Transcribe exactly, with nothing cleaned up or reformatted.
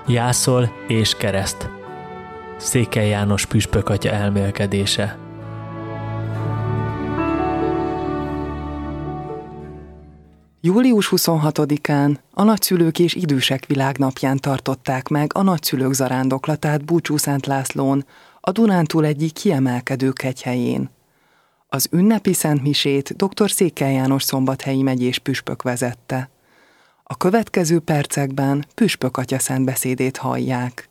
Jászol és kereszt. Székely János püspök atya elmélkedése. július huszonhatodikán a Nagyszülők és Idősek Világnapján tartották meg a nagyszülők zarándoklatát Búcsúszent Lászlón, a Dunántúl egyik kiemelkedő kegyhelyén. Az ünnepi szentmisét dr. Székely János szombathelyi megyés püspök vezette. A következő percekben püspök atya szentbeszédét hallják.